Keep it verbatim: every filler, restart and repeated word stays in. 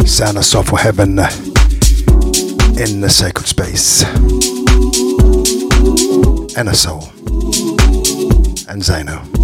Sound of Soulful Heaven in the sacred space. N S O and Zaino.